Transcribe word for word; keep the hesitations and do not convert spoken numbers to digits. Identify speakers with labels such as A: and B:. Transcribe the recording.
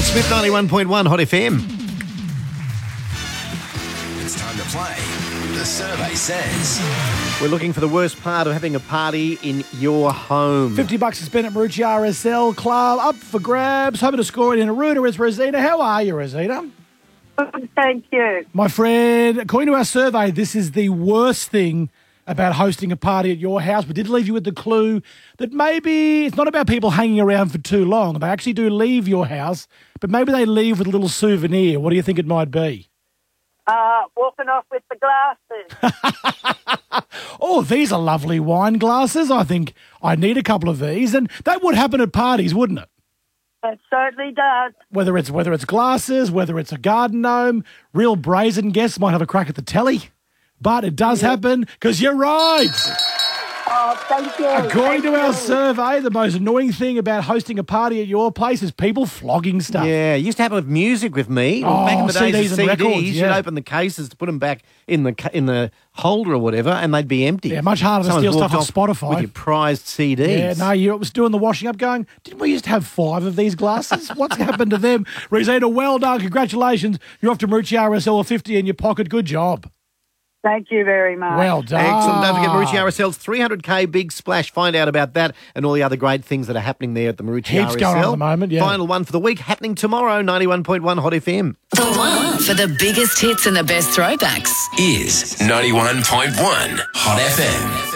A: Smith, ninety-one point one Hot F M.
B: It's time to play. The survey says.
A: We're looking for the worst part of having a party in your home.
C: fifty bucks to spend at Marucci R S L Club. Up for grabs. Hoping to score it in Aruna is Rosita. How are you, Rosita?
D: Thank you.
C: My friend, according to our survey, this is the worst thing about hosting a party at your house. We did leave you with the clue that maybe it's not about people hanging around for too long. They actually do leave your house, but maybe they leave with a little souvenir. What do you think it might be?
D: Uh, walking off with the glasses.
C: Oh, these are lovely wine glasses. I think I need a couple of these. And that would happen at parties, wouldn't it?
D: It certainly does.
C: Whether it's whether it's glasses, whether it's a garden gnome, real brazen guests might have a crack at the telly. But it does happen because you're right.
D: Oh, thank you.
C: According
D: Thank
C: to our
D: you.
C: survey, the most annoying thing about hosting a party at your place is people flogging stuff.
A: Yeah, it used to happen with music with me.
C: Oh,
A: back in the days
C: C Ds
A: of
C: and
A: C Ds,
C: records,
A: you'd
C: yeah.
A: open the cases to put them back in the ca- in the holder or whatever, and they'd be empty.
C: Yeah, much harder to
A: Someone's
C: steal stuff
A: walked
C: off
A: off
C: Spotify.
A: with your prized C Ds.
C: Yeah, no, you was doing the washing up going, didn't we used to have five of these glasses? What's happened to them? Rosita, well done. Congratulations. You're off to Marucci R S L with fifty in your pocket. Good job.
D: Thank you very much.
C: Well done.
A: Excellent. Don't forget Marucci R S L's three hundred K Big Splash. Find out about that and all the other great things that are happening there at the Marucci
C: Heaps
A: R S L.
C: going on at the moment, yeah.
A: Final one for the week, happening tomorrow, ninety-one point one Hot F M.
E: The one for the biggest hits and the best throwbacks.
B: Is ninety-one point one Hot F M.